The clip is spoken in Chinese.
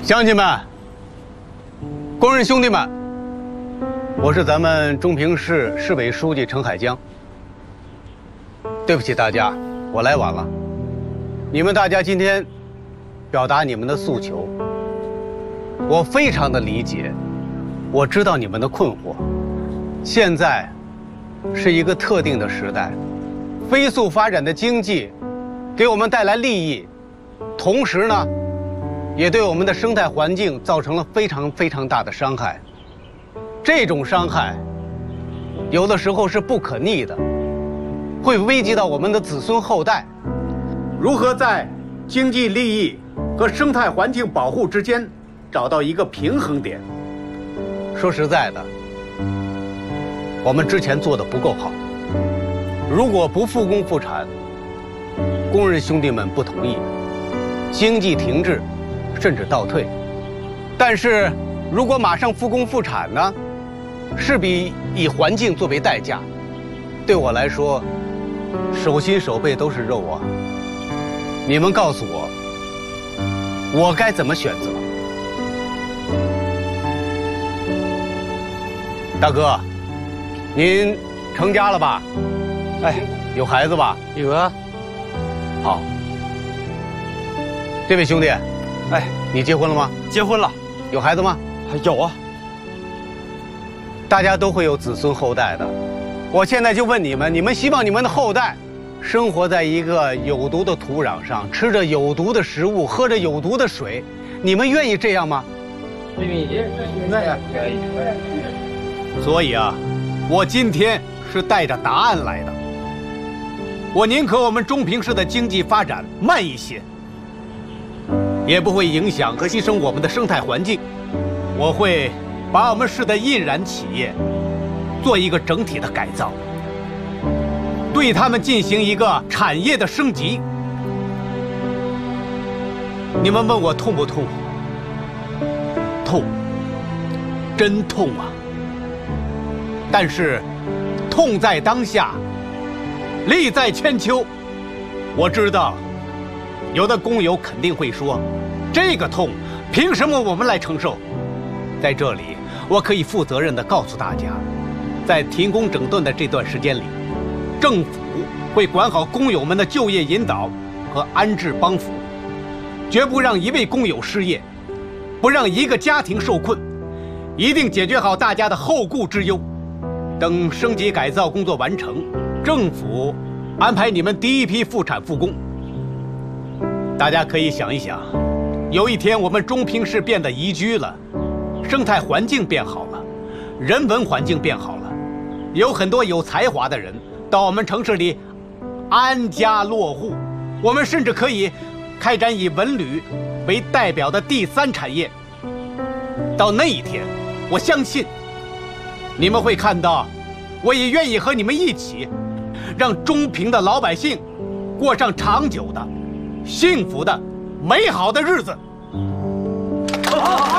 乡亲们、工人兄弟们，我是咱们中平市市委书记程海江。对不起大家，我来晚了。你们大家今天表达你们的诉求，我非常的理解，我知道你们的困惑。现在是一个特定的时代，飞速发展的经济给我们带来利益，同时呢，也对我们的生态环境造成了非常大的伤害。这种伤害，有的时候是不可逆的，会危及到我们的子孙后代。如何在经济利益和生态环境保护之间找到一个平衡点？说实在的，我们之前做的不够好。如果不复工复产，工人兄弟们不同意，经济停滞，甚至倒退。但是如果马上复工复产呢，势必以环境作为代价。对我来说，手心手背都是肉啊！你们告诉我，我该怎么选择？大哥，您成家了吧？哎，有孩子吧？ 有啊。 好。这位兄弟， 哎， 你结婚了吗？ 结婚了。 有孩子吗？ 有啊。 大家都会有子孙后代的。我现在就问你们，你们希望你们的后代生活在一个有毒的土壤上，吃着有毒的食物，喝着有毒的水，你们愿意这样吗？ 愿意。 所以啊，我今天是带着答案来的。我宁可我们中平市的经济发展慢一些，也不会影响和牺牲我们的生态环境。我会把我们市的印染企业做一个整体的改造，对他们进行一个产业的升级。你们问我痛不痛？痛，真痛啊！但是，痛在当下，利在千秋。我知道，有的工友肯定会说，这个痛凭什么我们来承受？在这里，我可以负责任地告诉大家，在停工整顿的这段时间里，政府会管好工友们的就业引导和安置帮扶，绝不让一位工友失业，不让一个家庭受困，一定解决好大家的后顾之忧。等升级改造工作完成，政府安排你们第一批复产复工。大家可以想一想，有一天我们中平市变得宜居了，生态环境变好了，人文环境变好了，有很多有才华的人到我们城市里安家落户，我们甚至可以开展以文旅为代表的第三产业。到那一天，我相信你们会看到，我也愿意和你们一起，让中平的老百姓过上长久的、幸福的、美好的日子。好。